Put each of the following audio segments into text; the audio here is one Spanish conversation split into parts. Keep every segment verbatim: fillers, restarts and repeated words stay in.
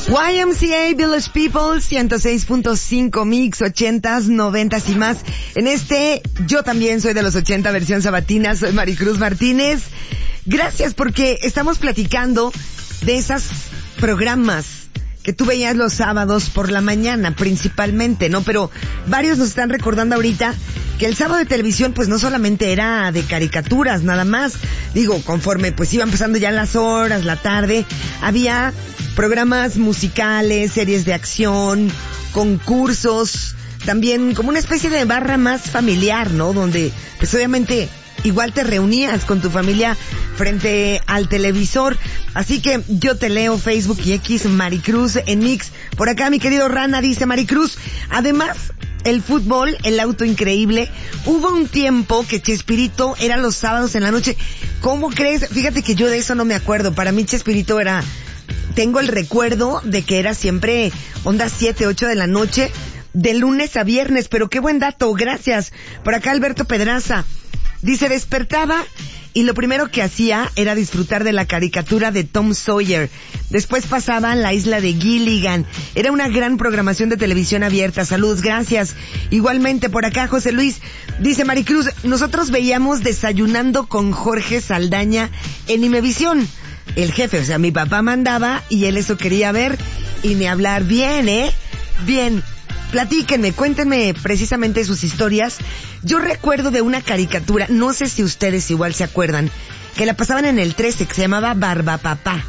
Y M C A Village People, ciento seis punto cinco Mix, ochentas, noventas y más. En este, yo también soy de los ochenta, versión sabatina, soy Maricruz Martínez. Gracias porque estamos platicando de esos programas que tú veías los sábados por la mañana, principalmente, ¿no? Pero varios nos están recordando ahorita que el sábado de televisión, pues no solamente era de caricaturas, nada más. Digo, conforme pues iban pasando ya las horas, la tarde, había programas musicales, series de acción, concursos, también como una especie de barra más familiar, ¿no? Donde, pues obviamente, igual te reunías con tu familia frente al televisor. Así que yo te leo Facebook y X, Maricruz en Mix. Por acá mi querido Rana dice, Maricruz, además, el fútbol, el auto increíble. Hubo un tiempo que Chespirito era los sábados en la noche. ¿Cómo crees? Fíjate que yo de eso no me acuerdo. Para mí Chespirito era... Tengo el recuerdo de que era siempre onda siete, ocho de la noche, de lunes a viernes. Pero qué buen dato, gracias. Por acá Alberto Pedraza dice, despertaba y lo primero que hacía era disfrutar de la caricatura de Tom Sawyer. Después pasaba La Isla de Gilligan. Era una gran programación de televisión abierta. Saludos, gracias. Igualmente por acá José Luis dice, Maricruz, nosotros veíamos Desayunando con Jorge Saldaña en Imevisión. El jefe, o sea, mi papá mandaba y él eso quería ver y ni hablar. Bien, ¿eh? Bien. Platíquenme, cuéntenme precisamente sus historias. Yo recuerdo de una caricatura, no sé si ustedes igual se acuerdan, que la pasaban en el trece, que se llamaba Barbapapá.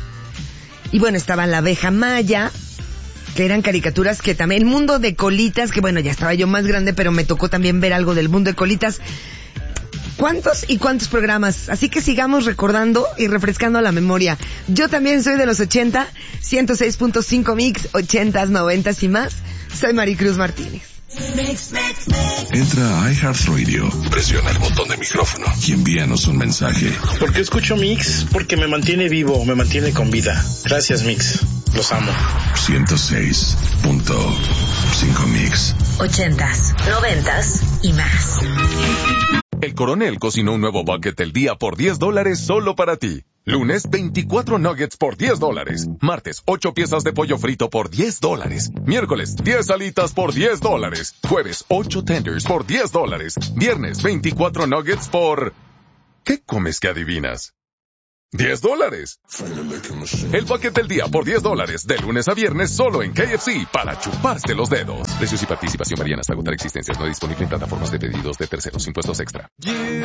Y bueno, estaba La Abeja Maya, que eran caricaturas que también... El Mundo de Colitas, que bueno, ya estaba yo más grande, pero me tocó también ver algo del Mundo de Colitas. ¿Cuántos y cuántos programas? Así que sigamos recordando y refrescando la memoria. Yo también soy de los ochenta, ciento seis punto cinco Mix, ochentas, noventas y más. Soy Maricruz Martínez. Entra a iHeartRadio, presiona el botón de micrófono y envíanos un mensaje. ¿Por qué escucho Mix? Porque me mantiene vivo, me mantiene con vida. Gracias, Mix. Los amo. ciento seis punto cinco Mix. Ochentas, noventas y más. El Coronel cocinó un nuevo bucket del día por diez dólares solo para ti. Lunes, veinticuatro nuggets por diez dólares. Martes, ocho piezas de pollo frito por diez dólares. Miércoles, diez alitas por diez dólares. Jueves, ocho tenders por diez dólares. Viernes, veinticuatro nuggets por... ¿Qué comes que adivinas? diez dólares. El bucket del día por diez dólares, de lunes a viernes solo en K F C, para chuparse los dedos. Precios y participación varían hasta agotar existencias. No disponible en plataformas de pedidos de terceros. Impuestos extra.